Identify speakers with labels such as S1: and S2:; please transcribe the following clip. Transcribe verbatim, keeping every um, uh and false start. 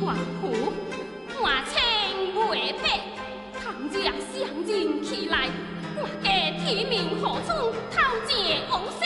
S1: 万户，万千万百，倘若相认起来，我家体面何处讨这王生？